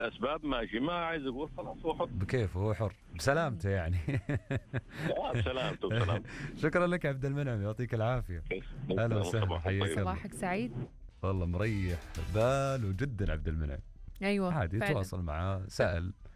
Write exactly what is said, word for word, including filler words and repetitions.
اسباب ماشي، ما عايز يقول خلاص هو حر. بكيفه، هو حر بسلامته يعني. آه بسلامته بسلامته. شكرا لك يا عبد المنعم، يعطيك العافيه. هلا وسهلا، صباحكم حياك طيب. الله. صباحك سعيد. والله مريح باله جدا عبد المنعم. ايوه عادي فعلا. تواصل معاه، سأل